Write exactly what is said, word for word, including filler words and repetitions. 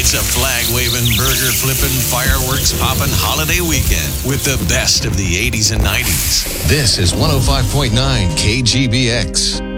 It's a flag-waving, burger-flipping, fireworks-popping holiday weekend with the best of the eighties and nineties. This is one oh five point nine K G B X.